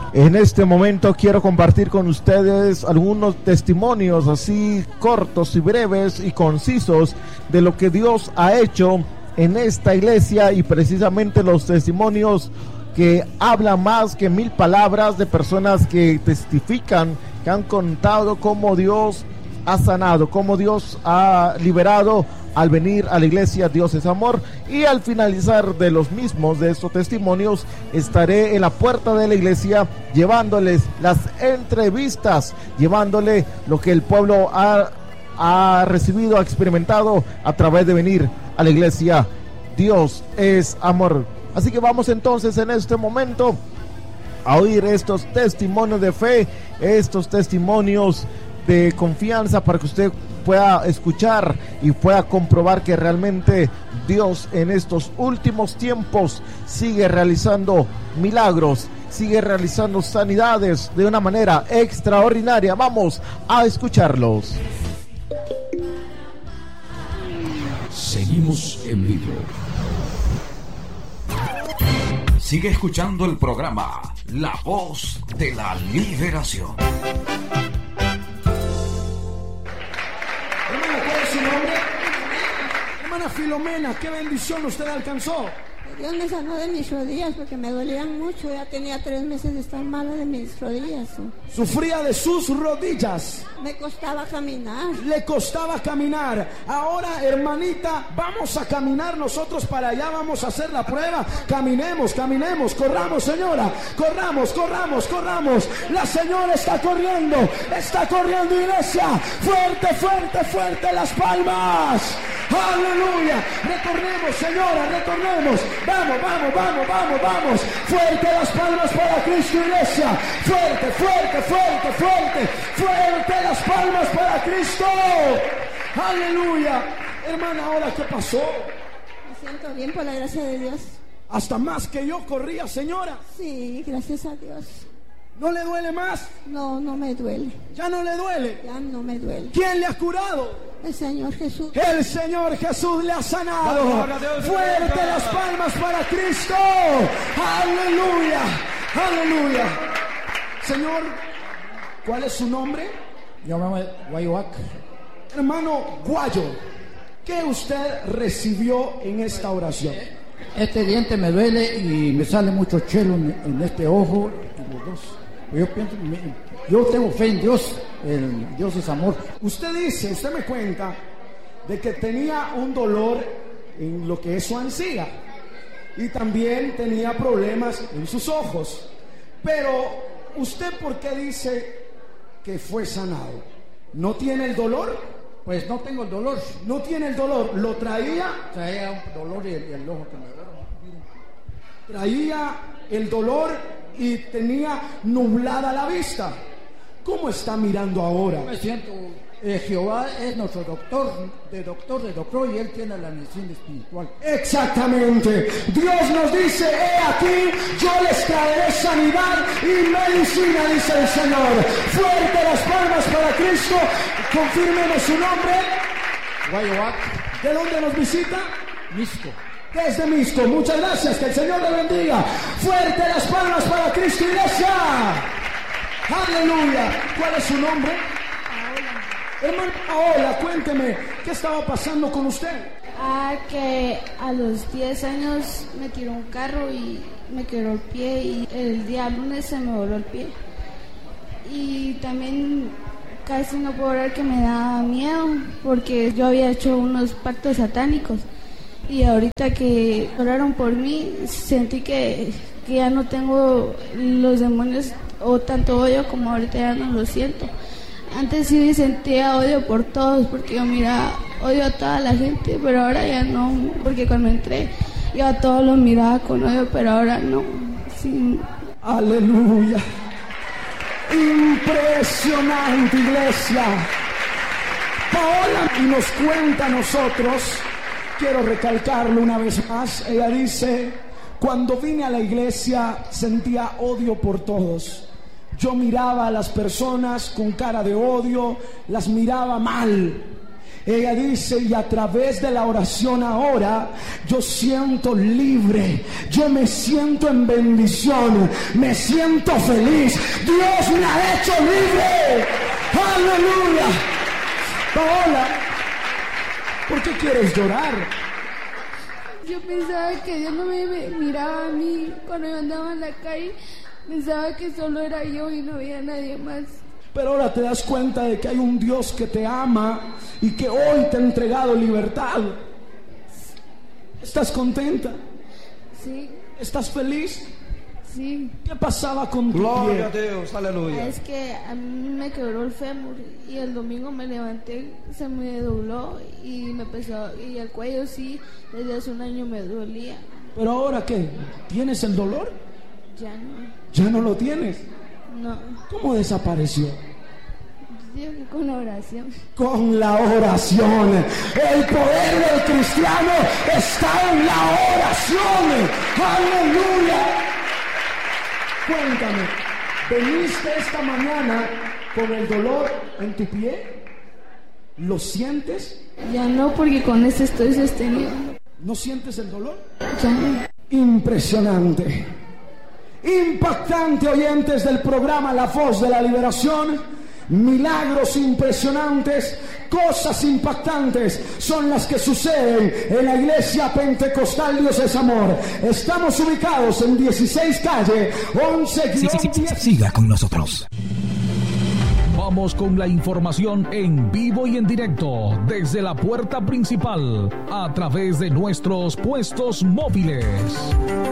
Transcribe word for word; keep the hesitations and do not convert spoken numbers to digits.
En este momento quiero compartir con ustedes algunos testimonios así cortos y breves y concisos de lo que Dios ha hecho en esta iglesia, y precisamente los testimonios que hablan más que mil palabras, de personas que testifican, que han contado cómo Dios ha sanado, cómo Dios ha liberado al venir a la iglesia. Dios es amor. Y al finalizar de los mismos, de estos testimonios, estaré en la puerta de la iglesia llevándoles las entrevistas, llevándole lo que el pueblo ha, ha recibido, ha experimentado a través de venir a la iglesia. Dios es amor. Así que vamos entonces en este momento a oír estos testimonios de fe, estos testimonios de confianza, para que usted pueda escuchar y pueda comprobar que realmente Dios en estos últimos tiempos sigue realizando milagros, sigue realizando sanidades de una manera extraordinaria. Vamos a escucharlos. Seguimos en vivo. Sigue escuchando el programa La Voz de la Liberación. Hermana, ¿cuál es su nombre? Hermana Filomena, qué bendición usted alcanzó. Dios me sanó de mis rodillas porque me dolían mucho. Ya tenía tres meses de estar mala de mis rodillas. Sufría de sus rodillas. Me costaba caminar. Le costaba caminar. Ahora, hermanita, vamos a caminar nosotros para allá. Vamos a hacer la prueba. Caminemos, caminemos. Corramos, señora. Corramos, corramos, corramos. La señora está corriendo. Está corriendo, iglesia. Fuerte, fuerte, fuerte las palmas. Aleluya. Retornemos, señora, retornemos. Vamos, vamos, vamos, vamos, vamos. Fuerte las palmas para Cristo, iglesia. Fuerte, fuerte, fuerte, fuerte. Fuerte las palmas para Cristo. Aleluya. Hermana, ahora, ¿qué pasó? Me siento bien por la gracia de Dios. Hasta más que yo corría, señora. Sí, gracias a Dios. ¿No le duele más? No, no me duele. ¿Ya no le duele? Ya no me duele. ¿Quién le ha curado? El Señor Jesús. El Señor Jesús le ha sanado. Fuerte las palmas para Cristo. Aleluya. Aleluya. Señor, ¿cuál es su nombre? Yo me llamo Guayoac. Hermano Guayo, ¿qué usted recibió en esta oración? Este diente me duele y me sale mucho chelo en, en este ojo, en los dos. Yo pienso, yo tengo fe en Dios, el Dios es amor. Usted dice, usted me cuenta de que tenía un dolor en lo que es su encía y también tenía problemas en sus ojos. Pero usted, ¿por qué dice que fue sanado? ¿No tiene el dolor? Pues no tengo el dolor. No tiene el dolor. ¿Lo traía? Traía un dolor y el, y el ojo que me duele. Traía el dolor y tenía nublada la vista. ¿Cómo está mirando ahora? Me siento, eh, Jehová es nuestro doctor, de doctor, de doctor, y Él tiene la medicina espiritual. Exactamente. Dios nos dice, he aquí, yo les traeré sanidad y medicina, dice el Señor. Fuerte las palmas para Cristo. Confírmeme su nombre. Guayoac. ¿De dónde nos visita? Misco. Desde Misco. Muchas gracias, que el Señor le bendiga. Fuerte las palmas para Cristo, iglesia. Aleluya. ¿Cuál es su nombre? Paola. Hermano Paola, cuénteme, ¿qué estaba pasando con usted? Ah, que a los diez años me tiró un carro y me quebró el pie, y el día lunes se me voló el pie. Y también casi no puedo orar, que me da miedo porque yo había hecho unos pactos satánicos, y ahorita que oraron por mí sentí que, que ya no tengo los demonios o tanto odio como ahorita, ya no lo siento. Antes sí sentía odio por todos porque yo miraba, odio a toda la gente, pero ahora ya no, porque cuando entré yo a todos los miraba con odio, pero ahora no. Sí. Aleluya. Impresionante, iglesia. Paola y nos cuenta a nosotros, quiero recalcarlo una vez más, ella dice, cuando vine a la iglesia sentía odio por todos. Yo miraba a las personas con cara de odio, las miraba mal. Ella dice, y a través de la oración ahora, yo siento libre, yo me siento en bendición, me siento feliz. Dios me ha hecho libre. Aleluya. Paola, ¿por qué quieres llorar? Yo pensaba que Dios no me miraba a mí cuando yo andaba en la calle. Pensaba que solo era yo y no había nadie más. Pero ahora te das cuenta de que hay un Dios que te ama y que hoy te ha entregado libertad. ¿Estás contenta? Sí. ¿Estás feliz? Sí. ¿Qué pasaba con tu Gloria pie? a Dios, aleluya. Es que a mí me quebró el fémur y el domingo me levanté, se me dobló y me empezó, y el cuello sí, desde hace un año me dolía. Pero ahora ¿qué? ¿Tienes el dolor? Ya no. ¿Ya no lo tienes? No. ¿Cómo desapareció? Digo que con la oración. Con la oración. El poder del cristiano está en la oración. Aleluya. Cuéntame, ¿veniste esta mañana con el dolor en tu pie? ¿Lo sientes? Ya no, porque con este estoy sostenido. ¿No sientes el dolor? Ya no. Impresionante. Impactante, oyentes del programa La Voz de la Liberación. Milagros impresionantes, cosas impactantes son las que suceden en la iglesia pentecostal Dios es Amor. Estamos ubicados en dieciséis calle once. Sí, sí, sí, siga con nosotros. Vamos con la información en vivo y en directo desde la puerta principal a través de nuestros puestos móviles.